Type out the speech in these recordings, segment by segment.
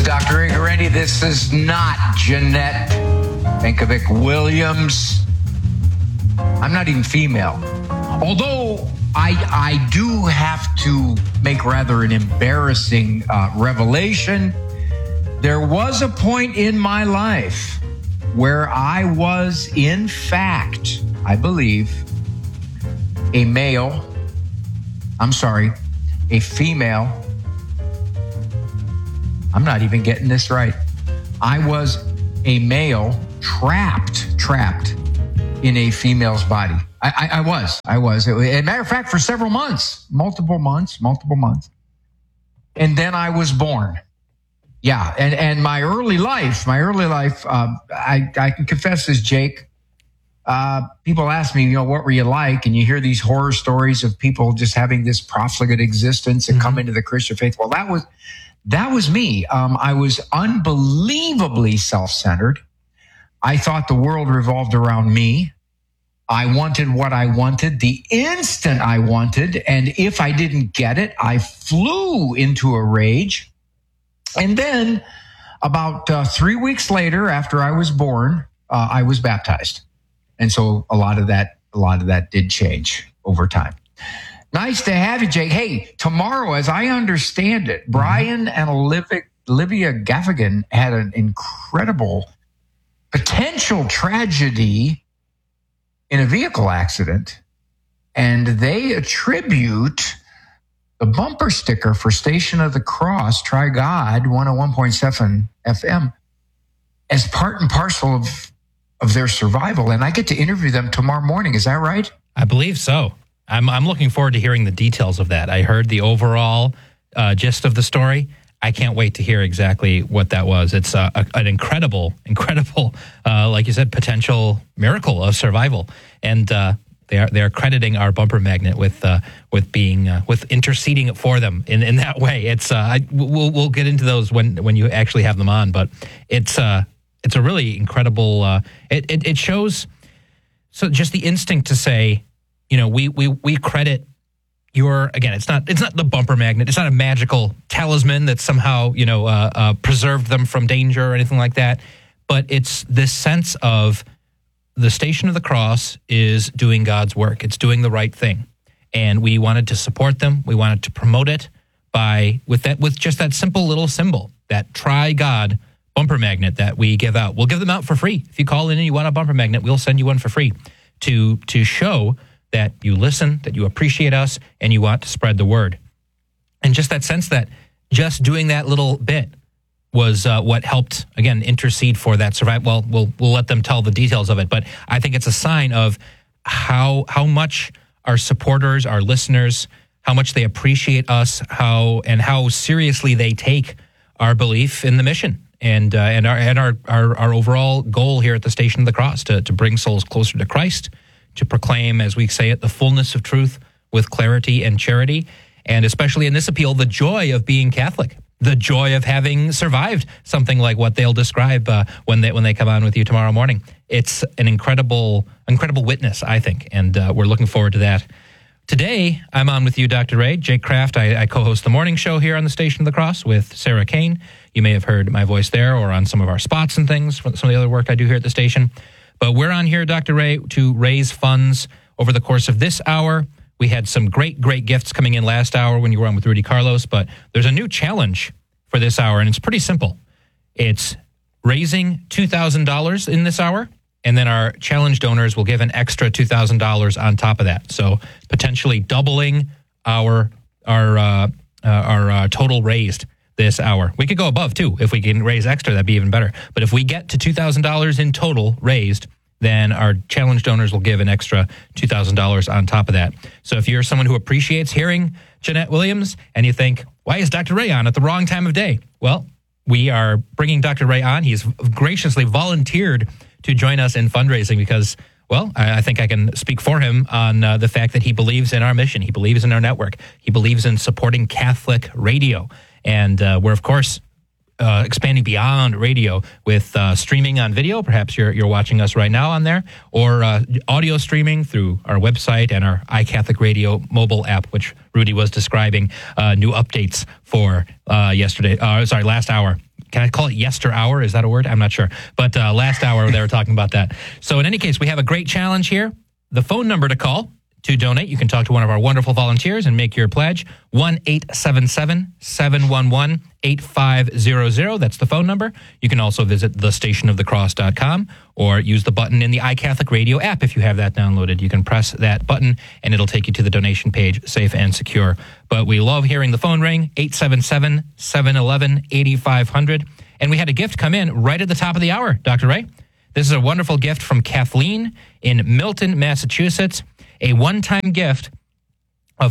Dr. Igaretti. This is not Jeanette Yankovic Williams. I'm not even female. Although I do have to make rather an embarrassing revelation. There was a point in my life where I was, in fact, I believe, a female. I'm not even getting this right. I was a male trapped in a female's body. I was. As a matter of fact, for several months, multiple months. And then I was born. Yeah. And my early life, I can confess this, Jake. People ask me, what were you like? And you hear these horror stories of people just having this profligate existence and come into the Christian faith. Well, that was me. I was unbelievably self-centered. I thought the world revolved around me. I wanted what I wanted the instant I wanted. And if I didn't get it, I flew into a rage. And then about 3 weeks later, after I was born, I was baptized. And so a lot of that did change over time. Nice to have you, Jake. Hey, tomorrow, as I understand it, Brian and Olivia Gaffigan had an incredible potential tragedy in a vehicle accident, and they attribute the bumper sticker for Station of the Cross, Try God, 101.7 FM, as part and parcel of their survival. And I get to interview them tomorrow morning. Is that right? I believe so. I'm looking forward to hearing the details of that. I heard the overall gist of the story. I can't wait to hear exactly what that was. It's an incredible, like you said, potential miracle of survival. And they're crediting our bumper magnet with being with interceding for them in that way. It's we'll get into those when you actually have them on. But it's a really incredible. It shows so just the instinct to say, we credit your, again, it's not the bumper magnet. It's not a magical talisman that somehow, preserved them from danger or anything like that. But it's this sense of the Station of the Cross is doing God's work. It's doing the right thing. And we wanted to support them. We wanted to promote it with just that simple little symbol, that Try God bumper magnet that we give out. We'll give them out for free. If you call in and you want a bumper magnet, we'll send you one for free to show that you listen, that you appreciate us, and you want to spread the word. And just that sense that just doing that little bit was what helped, again, intercede for that survival. Well, we'll let them tell the details of it, but I think it's a sign of how much our supporters, our listeners, how much they appreciate us, how seriously they take our belief in the mission and our overall goal here at the Station of the Cross to bring souls closer to Christ, to proclaim, as we say it, the fullness of truth with clarity and charity, and especially in this appeal, the joy of being Catholic, the joy of having survived something like what they'll describe when they come on with you tomorrow morning. It's an incredible witness, I think, and we're looking forward to that. Today, I'm on with you, Dr. Ray. Jake Kraft, I co-host the morning show here on the Station of the Cross with Sarah Kane. You may have heard my voice there or on some of our spots and things from some of the other work I do here at the station. But we're on here, Dr. Ray, to raise funds over the course of this hour. We had some great gifts coming in last hour when you were on with Rudy Carlos, but there's a new challenge for this hour, and it's pretty simple. It's raising $2,000 in this hour, and then our challenge donors will give an extra $2,000 on top of that. So potentially doubling our total raised this hour. We could go above, too. If we can raise extra, that'd be even better. But if we get to $2,000 in total raised, then our challenge donors will give an extra $2,000 on top of that. So if you're someone who appreciates hearing Jeanette Williams and you think, why is Dr. Ray on at the wrong time of day? Well, we are bringing Dr. Ray on. He's graciously volunteered to join us in fundraising because, well, I think I can speak for him on the fact that he believes in our mission. He believes in our network. He believes in supporting Catholic radio. And we're, of course, expanding beyond radio with streaming on video. Perhaps you're watching us right now on there, or audio streaming through our website and our iCatholic Radio mobile app, which Rudy was describing new updates for last hour. can I call it yester hour? Is that a word? I'm not sure. But last hour, they were talking about that. So in any case, we have a great challenge here. The phone number to call to donate, you can talk to one of our wonderful volunteers and make your pledge, 1-877-711-8500. That's the phone number. You can also visit thestationofthecross.com or use the button in the iCatholic Radio app if you have that downloaded. You can press that button and it'll take you to the donation page, safe and secure. But we love hearing the phone ring, 877-711-8500. And we had a gift come in right at the top of the hour, Dr. Ray. This is a wonderful gift from Kathleen in Milton, Massachusetts. A one-time gift of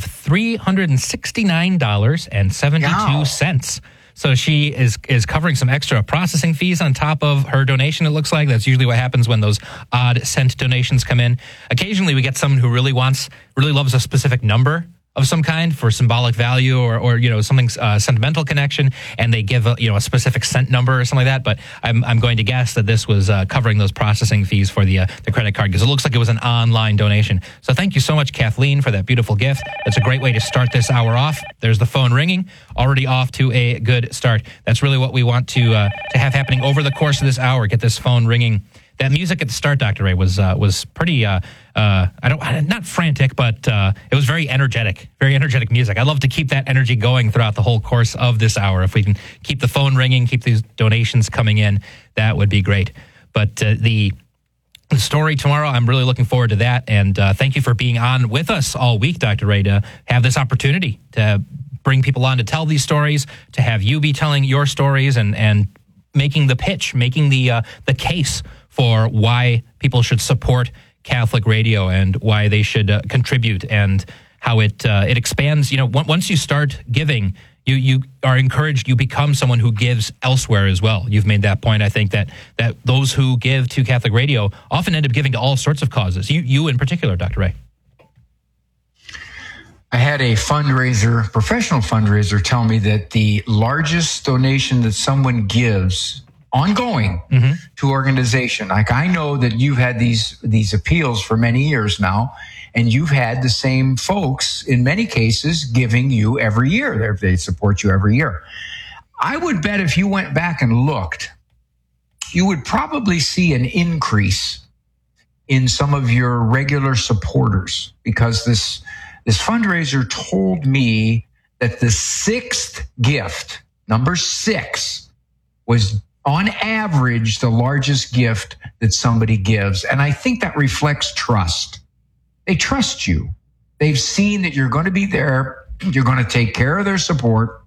$369.72. So she is covering some extra processing fees on top of her donation, it looks like. That's usually what happens when those odd cent donations come in. Occasionally we get someone who really loves a specific number of some kind for symbolic value or something sentimental connection, and they give a specific cent number or something like that. But I'm going to guess that this was covering those processing fees for the credit card, because it looks like it was an online donation. So thank you so much, Kathleen, for that beautiful gift. That's a great way to start this hour off. There's the phone ringing, already off to a good start. That's really what we want to have happening over the course of this hour. Get this phone ringing. That music at the start, Dr. Ray, was pretty, not frantic, but it was very energetic music. I love to keep that energy going throughout the whole course of this hour. If we can keep the phone ringing, keep these donations coming in, that would be great. But the story tomorrow, I'm really looking forward to that. And thank you for being on with us all week, Dr. Ray, to have this opportunity to bring people on to tell these stories, to have you be telling your stories and making the pitch, making the case for why people should support Catholic radio and why they should contribute, and how it expands. Once you start giving, you are encouraged, you become someone who gives elsewhere as well. You've made that point. I think that those who give to Catholic radio often end up giving to all sorts of causes. You in particular, Dr. Ray. I had a professional fundraiser, tell me that the largest donation that someone gives ongoing to organization. Like, I know that you've had these appeals for many years now, and you've had the same folks in many cases giving you every year. They support you every year. I would bet if you went back and looked, you would probably see an increase in some of your regular supporters, because this fundraiser told me that the sixth gift, number 6, was on average the largest gift that somebody gives. And I think that reflects trust. They trust you. They've seen that you're going to be there. You're going to take care of their support.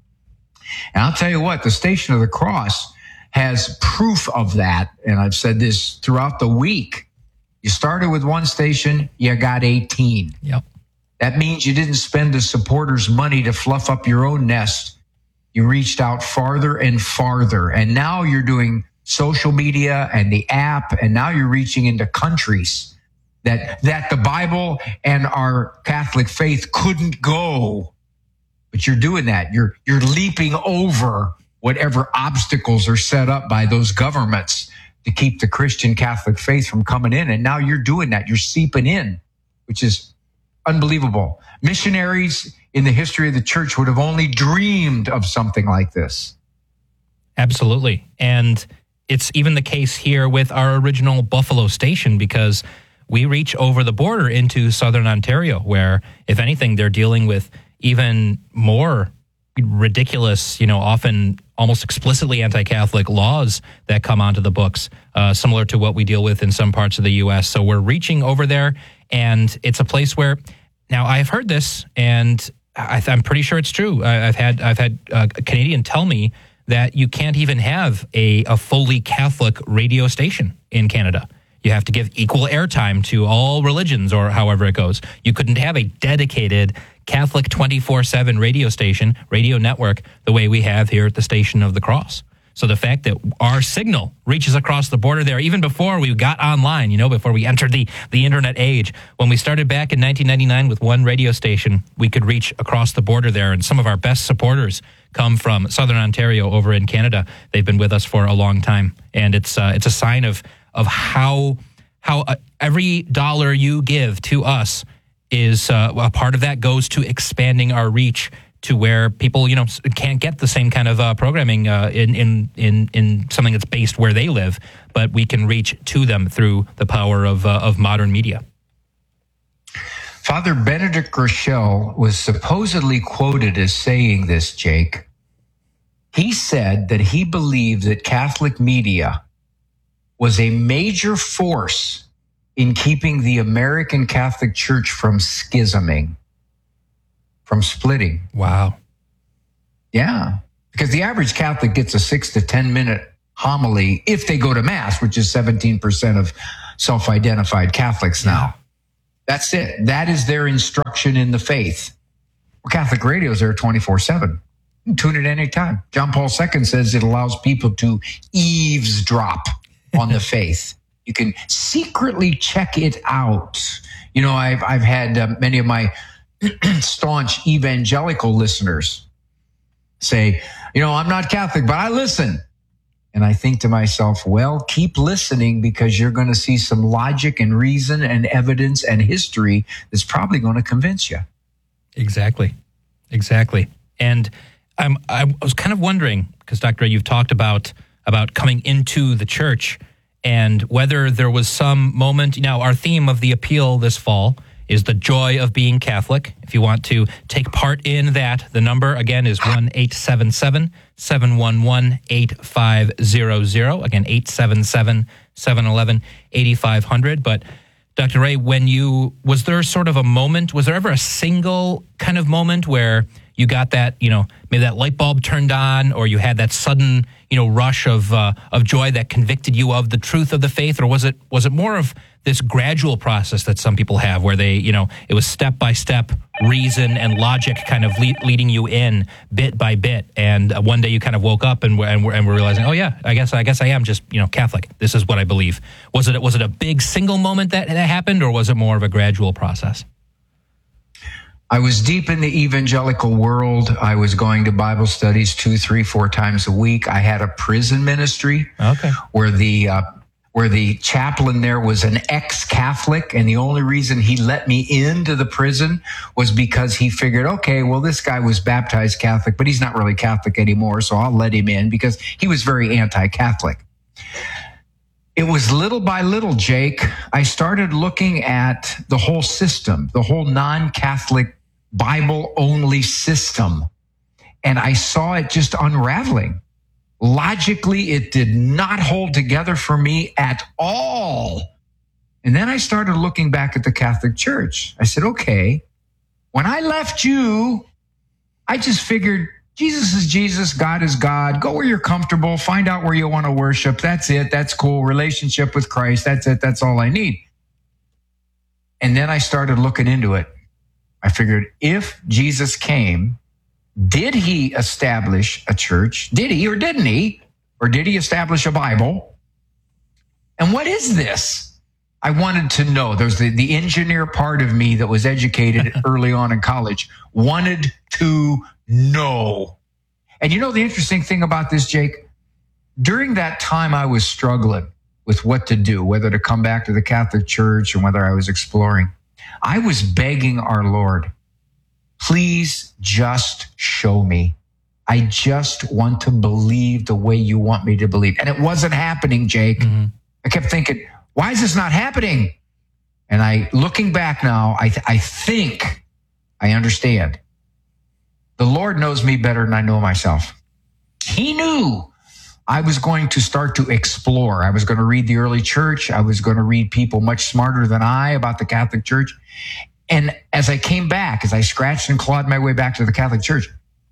And I'll tell you what, the Station of the Cross has proof of that. And I've said this throughout the week. You started with one station, you got 18. Yep. That means you didn't spend the supporters' money to fluff up your own nest. You reached out farther and farther. And now you're doing social media and the app, and now you're reaching into countries that the Bible and our Catholic faith couldn't go. But you're doing that. You're leaping over whatever obstacles are set up by those governments to keep the Christian Catholic faith from coming in. And now you're doing that. You're seeping in, which is unbelievable. Missionaries in the history of the church would have only dreamed of something like this. Absolutely. And it's even the case here with our original Buffalo station, because we reach over the border into southern Ontario, where, if anything, they're dealing with even more ridiculous, often almost explicitly anti-Catholic laws that come onto the books, similar to what we deal with in some parts of the U.S. So we're reaching over there, and it's a place where, now I've heard this, and I'm pretty sure it's true. I've had a Canadian tell me that you can't even have a fully Catholic radio station in Canada. You have to give equal airtime to all religions, or however it goes. You couldn't have a dedicated Catholic 24/7 radio station, radio network, the way we have here at the Station of the Cross. So the fact that our signal reaches across the border there, even before we got online, before we entered the internet age, when we started back in 1999 with one radio station, we could reach across the border there. And some of our best supporters come from Southern Ontario over in Canada. They've been with us for a long time. And it's a sign of how every dollar you give to us is a part of that goes to expanding our reach to where people, can't get the same kind of programming in something that's based where they live, but we can reach to them through the power of modern media. Father Benedict Groeschel was supposedly quoted as saying this, Jake. He said that he believed that Catholic media was a major force in keeping the American Catholic Church from schisming, from splitting. Wow. Yeah, because the average Catholic gets a 6 to 10 minute homily if they go to Mass, which is 17% of self-identified Catholics now. That's it. That is their instruction in the faith. Well, Catholic radio is there 24/7. You can tune it anytime. John Paul II says it allows people to eavesdrop on the faith. You can secretly check it out. I've had many of my staunch evangelical listeners say, I'm not Catholic, but I listen. And I think to myself, well, keep listening, because you're going to see some logic and reason and evidence and history that's probably going to convince you. Exactly. And I was kind of wondering, because Dr. Ray, you've talked about coming into the church and whether there was some moment. Now, our theme of the appeal this fall is the joy of being Catholic. If you want to take part in that, the number, again, is 1-877-711-8500. Again, 877-711-8500. But Dr. Ray, was there sort of a moment, was there ever a single kind of moment where you got that, maybe that light bulb turned on, or you had that sudden, rush of joy that convicted you of the truth of the faith? Or was it more of this gradual process that some people have, where they, it was step by step reason and logic kind of leading you in bit by bit, and one day you kind of woke up and we're realizing, oh yeah, I guess I am just Catholic. This is what I believe. Was it a big single moment that happened, or was it more of a gradual process? I was deep in the evangelical world. I was going to Bible studies 2, 3, 4 times a week. I had a prison ministry where the chaplain there was an ex-Catholic, and the only reason he let me into the prison was because he figured, okay, well, this guy was baptized Catholic, but he's not really Catholic anymore, so I'll let him in, because he was very anti-Catholic. It was little by little, Jake, I started looking at the whole system, the whole non-Catholic Bible-only system, and I saw it just unraveling. Logically, it did not hold together for me at all. And then I started looking back at the Catholic Church. I said, okay, when I left you, I just figured Jesus is Jesus, God is God. Go where you're comfortable, find out where you want to worship. That's it. That's cool. Relationship with Christ. That's it. That's all I need. And then I started looking into it. I figured, if Jesus came, did he establish a church? Did he or didn't he? Or did he establish a Bible? And what is this? I wanted to know. There's the engineer part of me that was educated early on in college, wanted to know. And the interesting thing about this, Jake, during that time I was struggling with what to do, whether to come back to the Catholic Church or whether I was exploring. I was begging our Lord, please just show me. I just want to believe the way you want me to believe. And it wasn't happening, Jake. Mm-hmm. I kept thinking, why is this not happening? And looking back now, I think I understand. The Lord knows me better than I know myself. He knew I was going to start to explore. I was going to read the early church. I was going to read people much smarter than I about the Catholic Church. And as I came back, as I scratched and clawed my way back to the Catholic Church,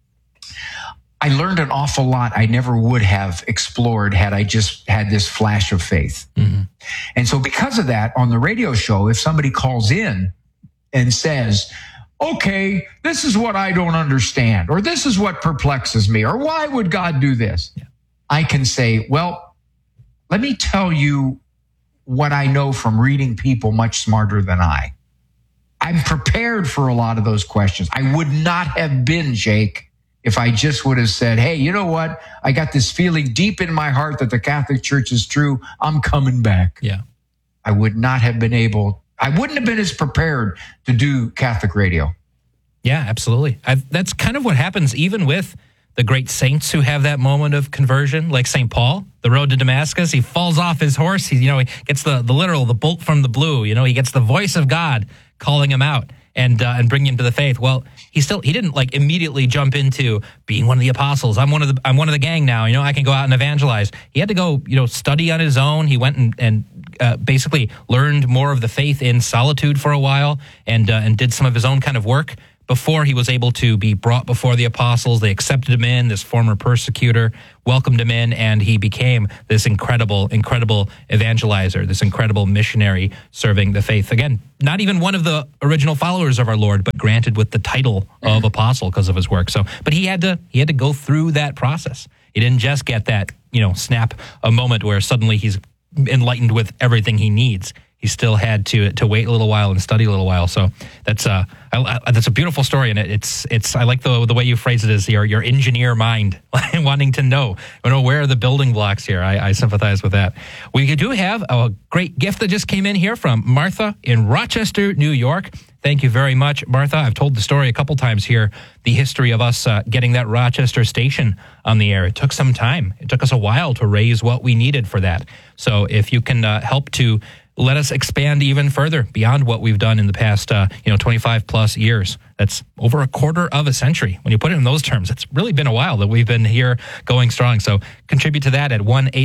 I learned an awful lot I never would have explored had I just had this flash of faith. Mm-hmm. And so because of that, on the radio show, if somebody calls in and says, okay, this is what I don't understand, or this is what perplexes me, or why would God do this? Yeah. I can say, well, let me tell you what I know from reading people much smarter than I. I'm prepared for a lot of those questions. I would not have been, Jake, if I just would have said, hey, you know what? I got this feeling deep in my heart that the Catholic Church is true. I'm coming back. Yeah. I would not have been able, I wouldn't have been as prepared to do Catholic radio. Yeah, absolutely. That's kind of what happens even with the great saints who have that moment of conversion, like St. Paul, the road to Damascus. He falls off his horse. He gets the bolt from the blue. He gets the voice of God calling him out and bringing him to the faith. Well, he didn't like immediately jump into being one of the apostles. I'm one of the gang now. I can go out and evangelize. He had to go, study on his own. He went and basically learned more of the faith in solitude for a while and did some of his own kind of work before he was able to be brought before the apostles. They accepted him in, this former persecutor, welcomed him in, and he became this incredible, incredible evangelizer, this incredible missionary serving the faith. Again, not even one of the original followers of our Lord, but granted with the title of apostle because of his work. But he had to go through that process. He didn't just get that, snap a moment where suddenly he's enlightened with everything he needs. He still had to wait a little while and study a little while. So that's a beautiful story, and it's I like the way you phrase it as your engineer mind wanting to know where are the building blocks here. I sympathize with that. We do have a great gift that just came in here from Martha in Rochester, New York. Thank you very much, Martha. I've told the story a couple times here, the history of us getting that Rochester station on the air. It took some time. It took us a while to raise what we needed for that. So if you can help to let us expand even further beyond what we've done in the past, 25 plus years. That's over a quarter of a century. When you put it in those terms, it's really been a while that we've been here going strong. So contribute to that at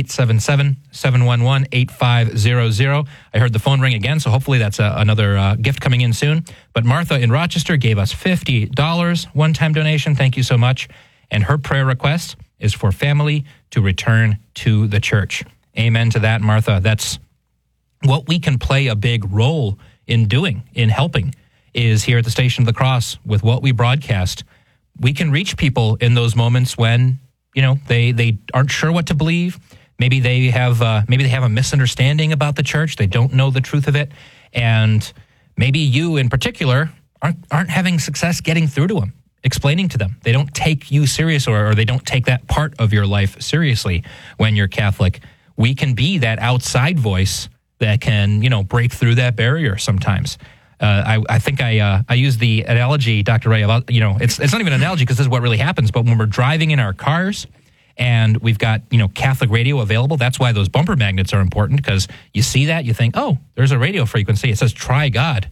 1-877-711-8500. I heard the phone ring again, so hopefully that's another gift coming in soon. But Martha in Rochester gave us $50 one-time donation. Thank you so much. And her prayer request is for family to return to the church. Amen to that, Martha. That's what we can play a big role in doing, in helping, is here at the Station of the Cross with what we broadcast. We can reach people in those moments when, they aren't sure what to believe. Maybe they have a misunderstanding about the church. They don't know the truth of it. And maybe you in particular aren't having success getting through to them, explaining to them. They don't take you serious or they don't take that part of your life seriously when you're Catholic. We can be that outside voice that can, break through that barrier sometimes. I think I use the analogy, Dr. Ray, about, it's not even an analogy because this is what really happens, but when we're driving in our cars and we've got, Catholic radio available, that's why those bumper magnets are important, because you see that, you think, oh, there's a radio frequency. It says, try God.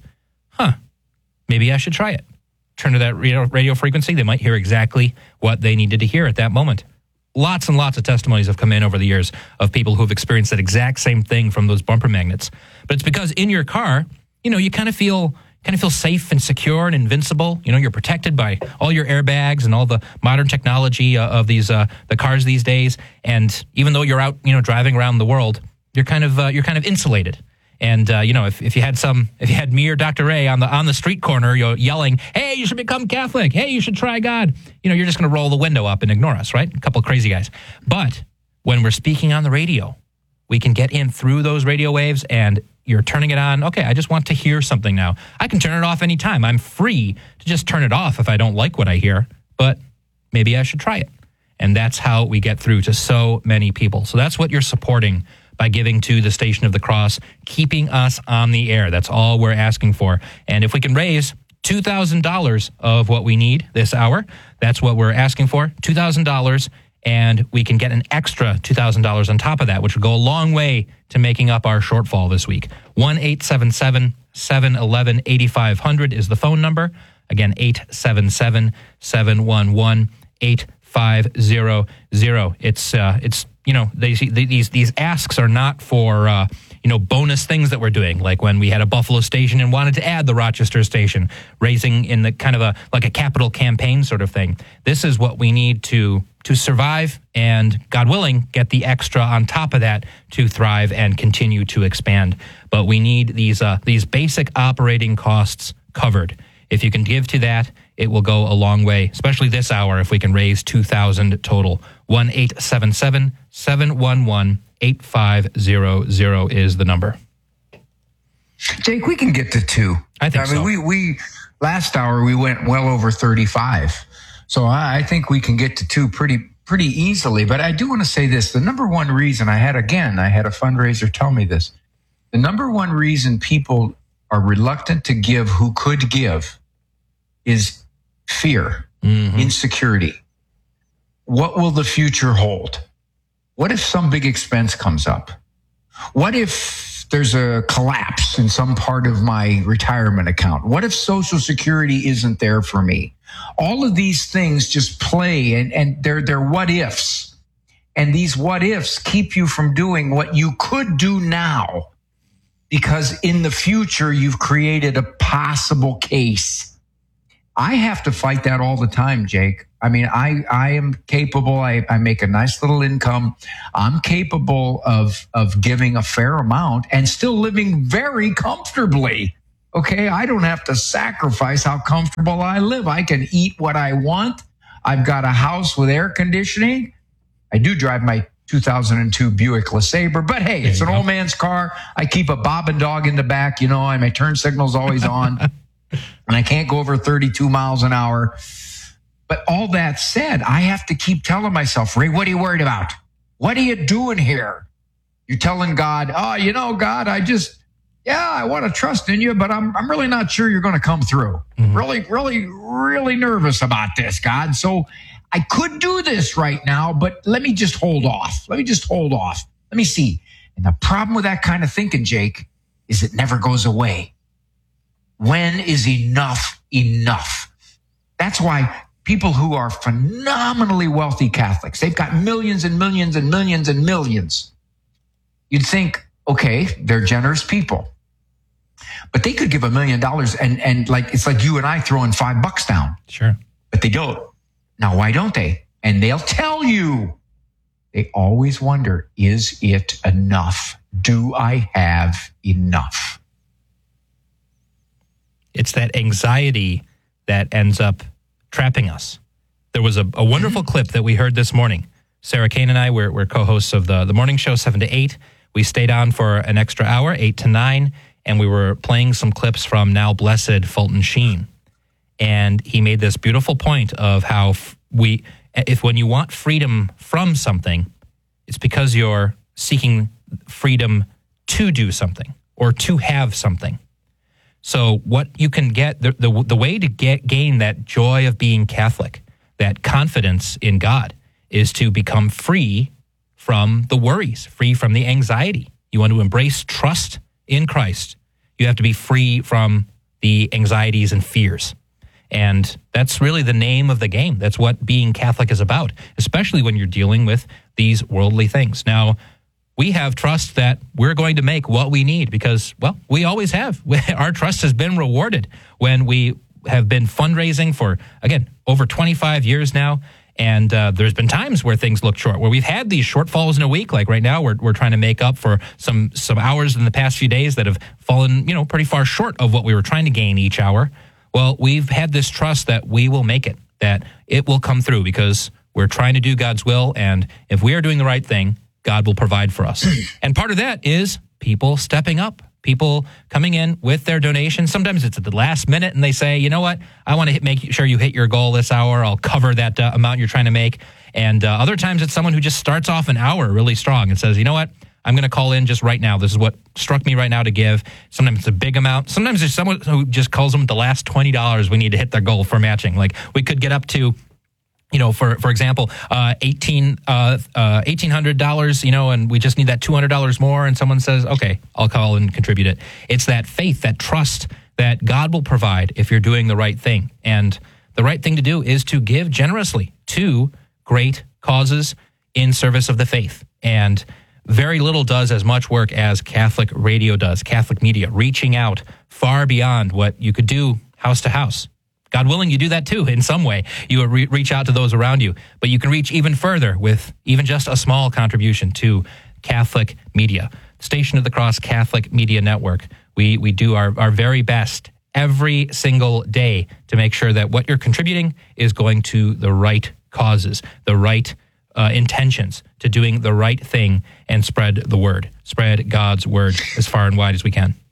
Maybe I should try it. Turn to that radio frequency. They might hear exactly what they needed to hear at that moment. Lots and lots of testimonies have come in over the years of people who have experienced that exact same thing from those bumper magnets. But it's because in your car, you kind of feel safe and secure and invincible. You're protected by all your airbags and all the modern technology of these the cars these days. And even though you're out, driving around the world, you're kind of insulated. And if you had me or Dr. Ray on the street corner, yelling, "Hey, you should become Catholic. Hey, you should try God." You're just going to roll the window up and ignore us, right? A couple of crazy guys. But when we're speaking on the radio, we can get in through those radio waves, and you're turning it on. Okay, I just want to hear something now. I can turn it off anytime. I'm free to just turn it off if I don't like what I hear, but maybe I should try it. And that's how we get through to so many people. So that's what you're supporting by giving to the Station of the Cross, keeping us on the air. That's all we're asking for. And if we can raise $2,000 of what we need this hour, that's what we're asking for, $2,000, and we can get an extra $2,000 on top of that, which will go a long way to making up our shortfall this week. 1-877-711-8500 is the phone number. Again, 877-711-8500. It's these asks are not for bonus things that we're doing, like when we had a Buffalo station and wanted to add the Rochester station, raising in the kind of a capital campaign sort of thing. This is what we need to survive and, God willing, get the extra on top of that to thrive and continue to expand. But we need these basic operating costs covered. If you can give to that, it will go a long way, especially this hour if we can raise $2,000 total. 1-877-711-8500 is the number. Jake, we can get to two. I think so. We last hour we went well over 35. So I think we can get to two pretty easily. But I do want to say this. The number one reason I had a fundraiser tell me this. The number one reason people are reluctant to give who could give is fear, insecurity. What will the future hold? What if some big expense comes up? What if there's a collapse in some part of my retirement account? What if Social Security isn't there for me? All of these things just play, and they're what ifs. And these what ifs keep you from doing what you could do now, because in the future, you've created a possible case. I have to fight that all the time, Jake. I mean, I am capable. I make a nice little income. I'm capable of giving a fair amount and still living very comfortably. Okay, I don't have to sacrifice how comfortable I live. I can eat what I want. I've got a house with air conditioning. I do drive my 2002 Buick LeSabre, but hey, it's an old man's car. I keep a bobbing dog in the back, and my turn signal's always on, and I can't go over 32 miles an hour. But all that said, I have to keep telling myself, Ray, what are you worried about? What are you doing here? You're telling God, God, I want to trust in you, but I'm really not sure you're going to come through. Mm-hmm. Really, really, really nervous about this, God. So I could do this right now, but let me just hold off. Let me see. And the problem with that kind of thinking, Jake, is it never goes away. When is enough enough? That's why people who are phenomenally wealthy Catholics, they've got millions and millions and millions and millions. You'd think, okay, they're generous people, but they could give $1 million and it's like you and I throwing $5 down. Sure. But they don't. Now, why don't they? And they'll tell you. They always wonder, is it enough? Do I have enough? It's that anxiety that ends up trapping us. There was a wonderful clip that we heard this morning. Sarah Kane and I, we're co-hosts of the morning show, 7 to 8. We stayed on for an extra hour, 8 to 9, and we were playing some clips from Now Blessed Fulton Sheen. And he made this beautiful point of how when you want freedom from something, it's because you're seeking freedom to do something or to have something. So what you can get, the way to gain that joy of being Catholic, that confidence in God, is to become free from the worries, free from the anxiety. You want to embrace trust in Christ. You have to be free from the anxieties and fears. And that's really the name of the game. That's what being Catholic is about, especially when you're dealing with these worldly things. Now, we have trust that we're going to make what we need because, well, we always have. Our trust has been rewarded when we have been fundraising for, again, over 25 years now. And there's been times where things look short, where we've had these shortfalls in a week. Like right now, we're trying to make up for some hours in the past few days that have fallen, pretty far short of what we were trying to gain each hour. Well, we've had this trust that we will make it, that it will come through because we're trying to do God's will. And if we are doing the right thing, God will provide for us. And part of that is people stepping up, people coming in with their donations. Sometimes it's at the last minute and they say, you know what, I want to make sure you hit your goal this hour. I'll cover that amount you're trying to make. And other times it's someone who just starts off an hour really strong and says, you know what, I'm going to call in just right now. This is what struck me right now to give. Sometimes it's a big amount. Sometimes there's someone who just calls them the last $20 we need to hit their goal for matching. Like we could get up to, for example, $1,800, and we just need that $200 more. And someone says, okay, I'll call and contribute it. It's that faith, that trust that God will provide if you're doing the right thing. And the right thing to do is to give generously to great causes in service of the faith. And very little does as much work as Catholic radio does, Catholic media, reaching out far beyond what you could do house to house. God willing, you do that too in some way. You reach out to those around you, but you can reach even further with even just a small contribution to Catholic media. Station of the Cross Catholic Media Network. We do our very best every single day to make sure that what you're contributing is going to the right causes, the right intentions, to doing the right thing and spread the word, spread God's word as far and wide as we can.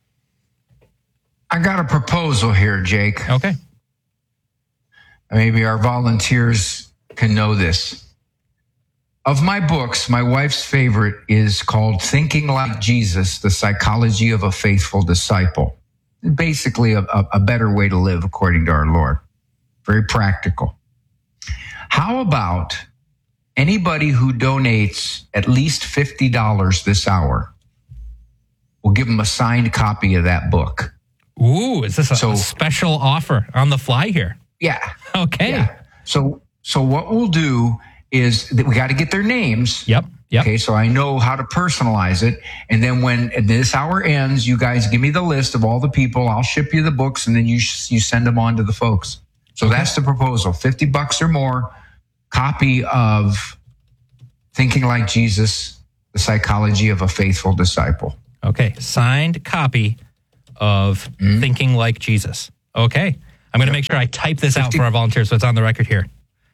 I got a proposal here, Jake. Okay. Maybe our volunteers can know this. Of my books, my wife's favorite is called Thinking Like Jesus, The Psychology of a Faithful Disciple. Basically, a better way to live according to our Lord. very practical. How about anybody who donates at least $50 this hour? We'll give them a signed copy of that book. Ooh, is this a special offer on the fly here? Yeah. Okay. Yeah. So what we'll do is that we got to get their names. Yep. Okay, so I know how to personalize it. And then when this hour ends, you guys give me the list of all the people. I'll ship you the books, and then you send them on to the folks. So that's the proposal. $50 or more, copy of Thinking Like Jesus, The Psychology of a Faithful Disciple. Okay, signed copy of Thinking Like Jesus. Okay, I'm going to make sure I type this out for our volunteers so it's on the record here.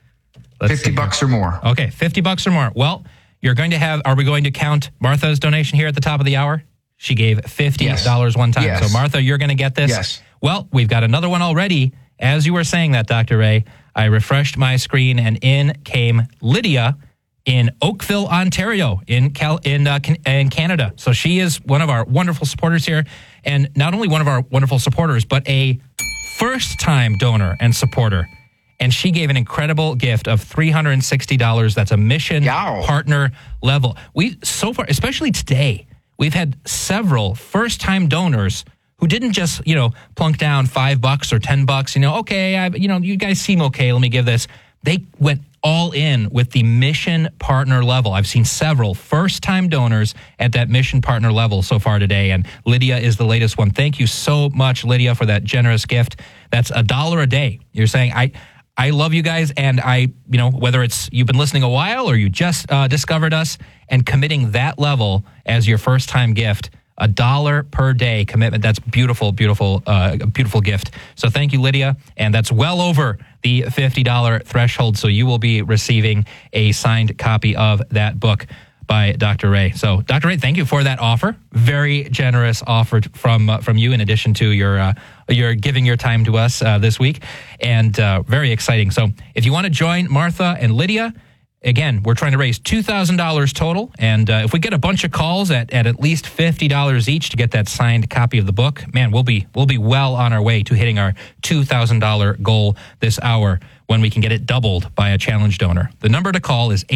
$50 or more. Okay, $50 or more. Well, are we going to count Martha's donation here at the top of the hour? She gave $50 one time. Yes. So Martha, you're going to get this? Yes. Well, we've got another one already. As you were saying that, Dr. Ray, I refreshed my screen and in came Lydia in Oakville, Ontario, in Canada. So she is one of our wonderful supporters here. And not only one of our wonderful supporters, but a first-time donor and supporter. And she gave an incredible gift of $360. That's a mission partner level. So far, especially today, we've had several first-time donors who didn't just, plunk down $5 or $10. Okay, you guys seem okay. Let me give this. They went all in with the mission partner level. I've seen several first-time donors at that mission partner level so far today, and Lydia is the latest one. Thank you so much, Lydia, for that generous gift. That's $1 a day. You're saying, I love you guys, and whether it's you've been listening a while or you just discovered us, and committing that level as your first-time gift, $1 per day commitment. That's beautiful, beautiful, beautiful gift. So thank you, Lydia, and that's well over the $50 threshold, so you will be receiving a signed copy of that book by Dr. Ray. So, Dr. Ray, thank you for that offer. Very generous offer from you, in addition to your giving your time to us this week, and very exciting. So, if you want to join Martha and Lydia, again, we're trying to raise $2,000 total, and if we get a bunch of calls at least $50 each to get that signed copy of the book, man, we'll be well on our way to hitting our $2,000 goal this hour when we can get it doubled by a challenge donor. The number to call is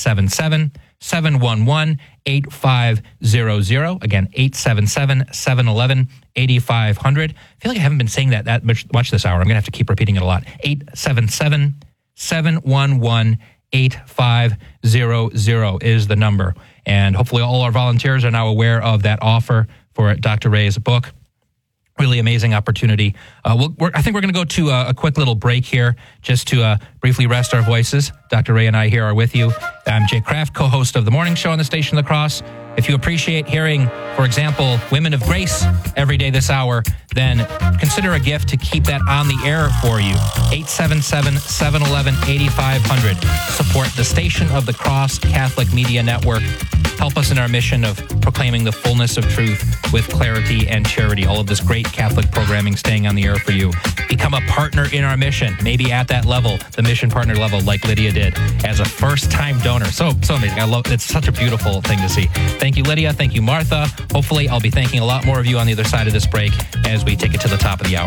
877-711-8500. Again, 877-711-8500. I feel like I haven't been saying that much this hour. I'm going to have to keep repeating it a lot. 877-711-8500 is the number. And hopefully all our volunteers are now aware of that offer for Dr. Ray's book. Really amazing opportunity. I think we're going to go to a quick little break here just to briefly rest our voices. Dr. Ray and I here are with you. I'm Jay Kraft, co-host of The Morning Show on the Station of the Cross. If you appreciate hearing, for example, Women of Grace every day this hour, then consider a gift to keep that on the air for you. 877-711-8500. Support the Station of the Cross Catholic Media Network. Help us in our mission of proclaiming the fullness of truth with clarity and charity. All of this great Catholic programming staying on the air for you. Become a partner in our mission, maybe at that level, the mission partner level, like Lydia did, as a first-time donor. So amazing. I love it. It's such a beautiful thing to see. Thank you, Lydia. Thank you, Martha. Hopefully, I'll be thanking a lot more of you on the other side of this break as we take it to the top of the hour.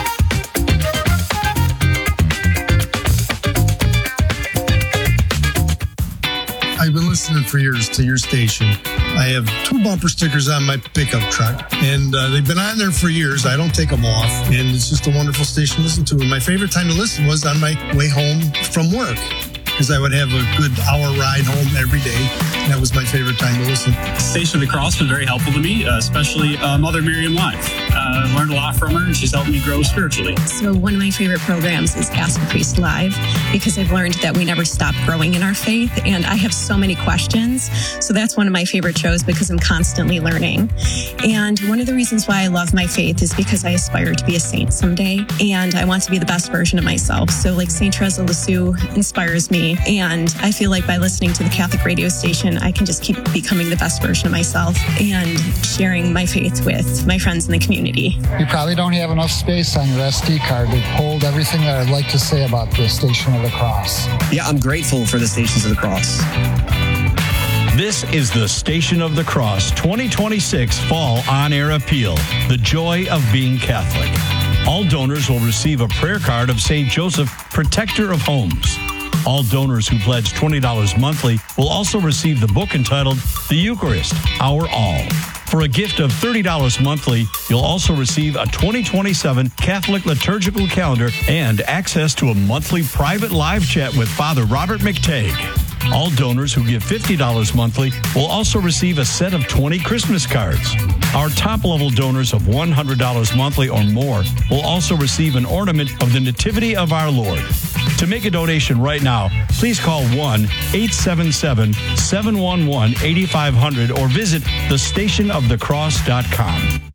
I've been listening for years to your station. I have 2 bumper stickers on my pickup truck, and they've been on there for years. I don't take them off, and it's just a wonderful station to listen to. And my favorite time to listen was on my way home from work, because I would have a good hour ride home every day. That was my favorite time to listen. Station of the Cross was very helpful to me, especially Mother Miriam Live. Learned a lot from her, and she's helped me grow spiritually. So one of my favorite programs is Ask a Priest Live, because I've learned that we never stop growing in our faith, and I have so many questions. So that's one of my favorite shows because I'm constantly learning. And one of the reasons why I love my faith is because I aspire to be a saint someday, and I want to be the best version of myself. So like St. Teresa Lisieux inspires me, and I feel like by listening to the Catholic radio station, I can just keep becoming the best version of myself and sharing my faith with my friends in the community. You probably don't have enough space on your SD card to hold everything that I'd like to say about the Station of the Cross. Yeah, I'm grateful for the Stations of the Cross. This is the Station of the Cross 2026 Fall On-Air Appeal, The Joy of Being Catholic. All donors will receive a prayer card of St. Joseph, Protector of Homes. All donors who pledge $20 monthly will also receive the book entitled The Eucharist, Our All. For a gift of $30 monthly, you'll also receive a 2027 Catholic liturgical calendar and access to a monthly private live chat with Father Robert McTagg. All donors who give $50 monthly will also receive a set of 20 Christmas cards. Our top-level donors of $100 monthly or more will also receive an ornament of the Nativity of our Lord. To make a donation right now, please call 1-877-711-8500 or visit thestationofthecross.com.